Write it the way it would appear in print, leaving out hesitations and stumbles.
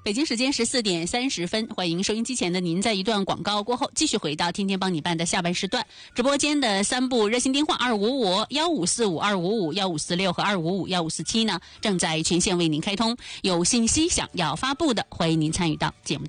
北京时间14:30，欢迎收音机前的您，在一段广告过后继续回到天天帮你办的下半时段。直播间的3部热线电话25551545、1546和2551547呢，正在全线为您开通。有信息想要发布的，欢迎您参与到节目